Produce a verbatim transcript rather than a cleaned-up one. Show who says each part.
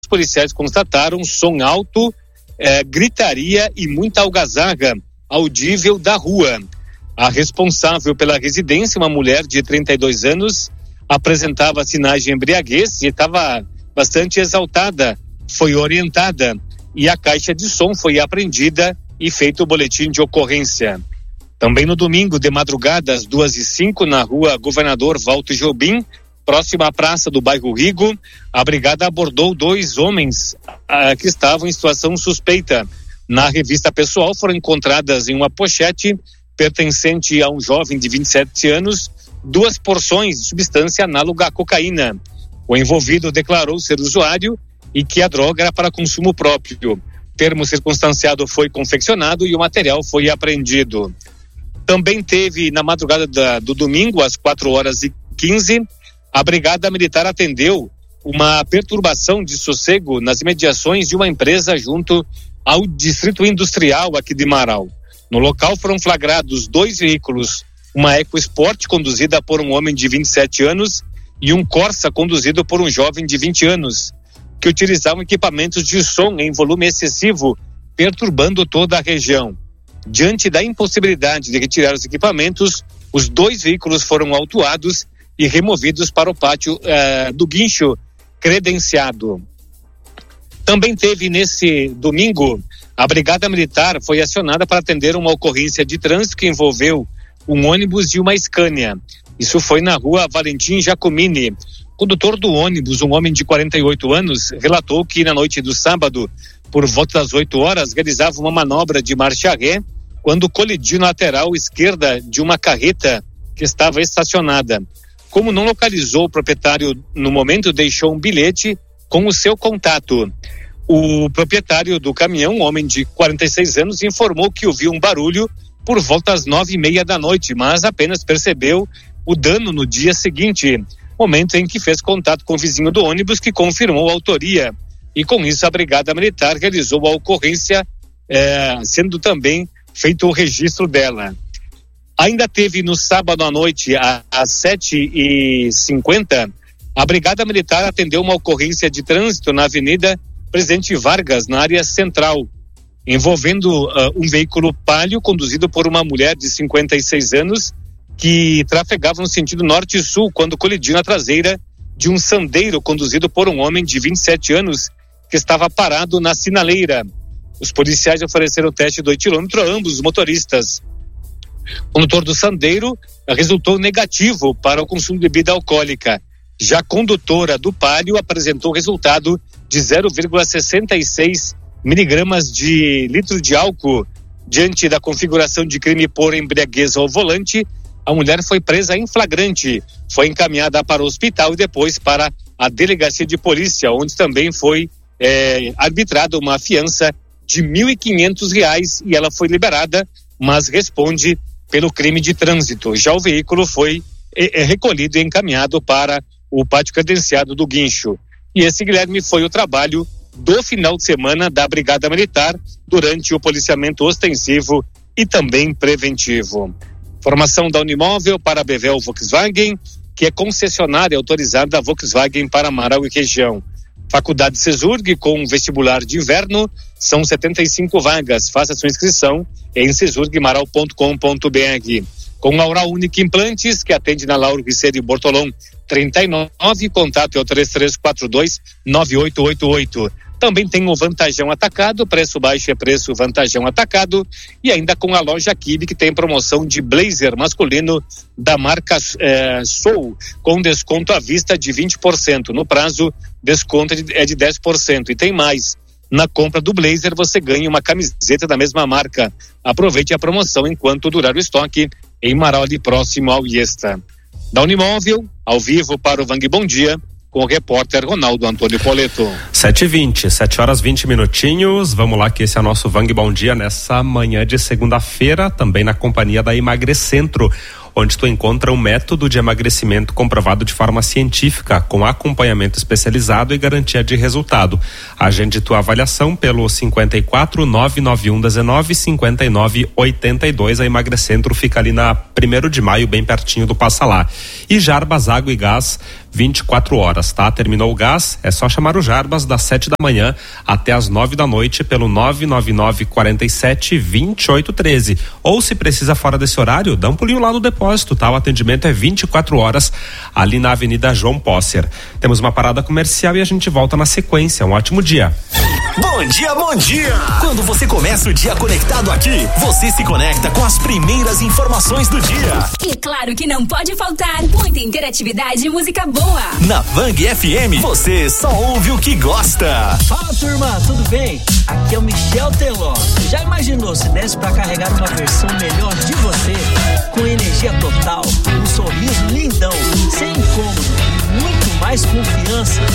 Speaker 1: policiais constataram som alto, eh, gritaria e muita algazarra audível da rua. A responsável pela residência, uma mulher de trinta e dois anos, apresentava sinais de embriaguez e estava bastante exaltada. Foi orientada e a caixa de som foi apreendida e feito o boletim de ocorrência. Também no domingo, de madrugada, às duas e cinco, na rua Governador Walter Jobim, próxima à praça do bairro Rigo, a brigada abordou dois homens ah, que estavam em situação suspeita. Na revista pessoal foram encontradas em uma pochete pertencente a um jovem de vinte e sete anos, duas porções de substância análoga à cocaína. O envolvido declarou ser usuário e que a droga era para consumo próprio. O termo circunstanciado foi confeccionado e o material foi apreendido. Também teve, na madrugada da, do domingo, às quatro horas e quinze, a Brigada Militar atendeu uma perturbação de sossego nas imediações de uma empresa junto ao Distrito Industrial aqui de Marau. No local foram flagrados dois veículos, uma EcoSport conduzida por um homem de vinte e sete anos e um Corsa conduzido por um jovem de vinte anos, que utilizavam equipamentos de som em volume excessivo, perturbando toda a região. Diante da impossibilidade de retirar os equipamentos, os dois veículos foram autuados e removidos para o pátio uh, do guincho credenciado. Também teve nesse domingo, a Brigada Militar foi acionada para atender uma ocorrência de trânsito que envolveu um ônibus e uma Scania. Isso foi na rua Valentim Giacomini. O condutor do ônibus, um homem de quarenta e oito anos, relatou que na noite do sábado, por volta das oito horas, realizava uma manobra de marcha ré quando colidiu na lateral esquerda de uma carreta que estava estacionada. Como não localizou o proprietário no momento, deixou um bilhete com o seu contato. O proprietário do caminhão, um homem de quarenta e seis anos, informou que ouviu um barulho por volta das nove e meia da noite, mas apenas percebeu o dano no dia seguinte, momento em que fez contato com o vizinho do ônibus, que confirmou a autoria. E com isso a Brigada Militar realizou a ocorrência, eh, sendo também feito o registro dela. Ainda teve no sábado à noite, às sete e cinquenta, a Brigada Militar atendeu uma ocorrência de trânsito na Avenida Presidente Vargas, na área central, envolvendo uh, um veículo Palio conduzido por uma mulher de cinquenta e seis anos que trafegava no sentido norte e sul quando colidiu na traseira de um Sandero conduzido por um homem de vinte e sete anos que estava parado na sinaleira. Os policiais ofereceram o teste do etilômetro a ambos os motoristas. O condutor do Sandero resultou negativo para o consumo de bebida alcoólica. Já a condutora do Palio apresentou resultado de zero vírgula sessenta e seis miligramas de litro de álcool. Diante da configuração de crime por embriaguez ao volante, a mulher foi presa em flagrante, foi encaminhada para o hospital e depois para a delegacia de polícia, onde também foi é, arbitrada uma fiança de mil e quinhentos reais e ela foi liberada, mas responde pelo crime de trânsito. Já o veículo foi é, é, recolhido e encaminhado para o pátio credenciado do guincho. E esse, Guilherme, foi o trabalho do final de semana da Brigada Militar durante o policiamento ostensivo e também preventivo. Formação da Unimóvel para a Bevel Volkswagen, que é concessionária autorizada da Volkswagen para Marau e região. Faculdade Cesurg com vestibular de inverno, são setenta e cinco vagas. Faça sua inscrição em cesurgmarau ponto com ponto b r. Com a Oral Unique Implantes, que atende na Lauro Riceiro e Bortolom trinta e nove, contato é o três três quatro dois nove oito oito oito. Também tem o Vantajão Atacado, preço baixo é preço Vantajão Atacado, e ainda com a loja Kibe, que tem promoção de blazer masculino da marca eh, Soul, com desconto à vista de vinte por cento. No prazo, desconto é de dez por cento. E tem mais. Na compra do blazer, você ganha uma camiseta da mesma marca. Aproveite a promoção enquanto durar o estoque em Marau, ali próximo ao Iesta. Da Unimóvel, ao vivo para o Vang Bom Dia, com o repórter Ronaldo Antônio Poleto.
Speaker 2: sete e vinte, sete horas vinte minutinhos. Vamos lá, que esse é o nosso Vang Bom Dia nessa manhã de segunda-feira, também na companhia da Emagrecentro. onde tu encontra um método de emagrecimento comprovado de forma científica, com acompanhamento especializado e garantia de resultado. Agende tua avaliação pelo cinquenta e quatro, nove nove um, dezenove, cinquenta e nove, oitenta e dois. A Emagrecentro fica ali na primeiro de maio, bem pertinho do Passa Lá. E Jarbas Água e Gás, vinte e quatro horas, tá? Terminou o gás, é só chamar o Jarbas das sete da manhã até as nove da noite pelo nove nove nove, quarenta e sete, vinte e oito, treze. Ou se precisa fora desse horário, dá um pulinho lá no depósito, tá? O atendimento é vinte e quatro horas ali na Avenida João Posser. Temos uma parada comercial e a gente volta na sequência. Um ótimo dia.
Speaker 3: Bom dia, bom dia! Quando você começa o dia conectado aqui, você se conecta com as primeiras informações do dia.
Speaker 4: E claro que não pode faltar muita interatividade e música boa.
Speaker 3: Na Bang F M, você só ouve o que gosta.
Speaker 5: Fala, turma, tudo bem? Aqui é o Michel Teló. Já imaginou se desse pra carregar uma versão melhor de você? Com energia total, um sorriso lindão, sem incômodo e muito mais confiança.